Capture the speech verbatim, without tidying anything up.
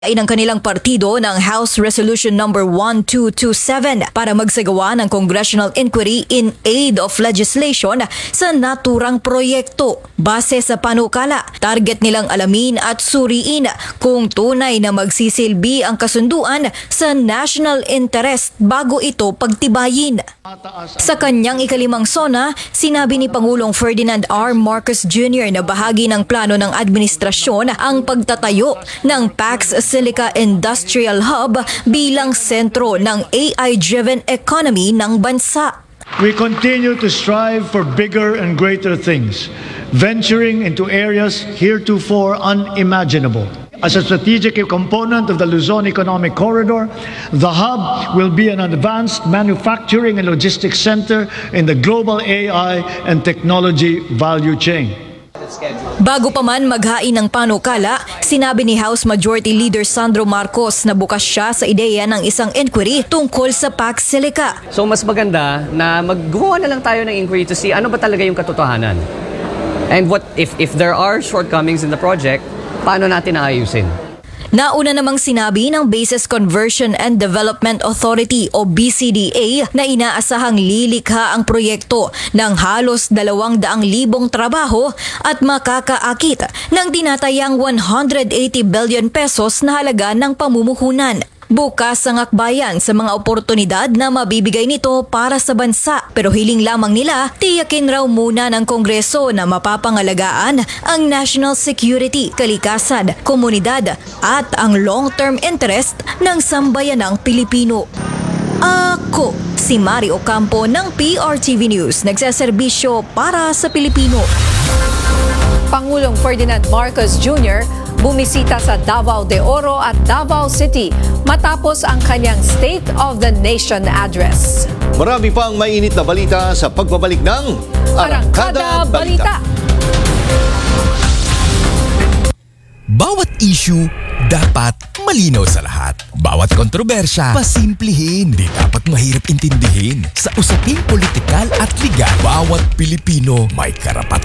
ay ng kanilang partido ng House Resolution number one two two seven para magsagawa ng congressional inquiry in aid of legislation sa naturang proyekto. Base sa panukala, target nilang alamin at suriin kung tunay na magsisilbi ang kasunduan sa national interest bago ito pagtibayin. Sa kanyang ikalimang sona, sinabi ni Pangulong Ferdinand R. Marcos Junior na bahagi ng plano ng administrasyon ang pagtatayo ng Pax Silica Industrial Hub bilang sentro ng A I-driven economy ng bansa. We continue to strive for bigger and greater things, venturing into areas heretofore unimaginable. As a strategic component of the Luzon Economic Corridor, the hub will be an advanced manufacturing and logistics center in the global A I and technology value chain. Bago pa man maghain ng panukala, sinabi ni House Majority Leader Sandro Marcos na bukas siya sa ideya ng isang inquiry tungkol sa Pax Silica. So mas maganda na maggumawa na lang tayo ng inquiry to see ano ba talaga yung katotohanan. And what if if there are shortcomings in the project, paano natin aayusin? Nauna namang sinabi ng Bases Conversion and Development Authority o B C D A na inaasahang lilikha ang proyekto ng halos dalawang daang libong trabaho at makakaakit ng tinatayang one hundred eighty billion pesos na halaga ng pamumuhunan. Bukas ang akbayan sa mga oportunidad na mabibigay nito para sa bansa, pero hiling lamang nila tiyakin raw muna ng Kongreso na mapapangalagaan ang national security, kalikasan, komunidad at ang long-term interest ng sambayanang Pilipino. Ako, si Mari Ocampo ng P R T V News, nagseserbisyo para sa Pilipino. Pangulong Ferdinand Marcos Junior bumisita sa Davao de Oro at Davao City matapos ang kanyang State of the Nation address. Marami pang mainit na balita sa pagbabalik ng Arangkada Balita. Bawat issue dapat malinaw sa lahat. Bawat kontrobersya, pasimplihin. Di dapat mahirap intindihin. Sa usaping politikal at legal, bawat Pilipino may karapat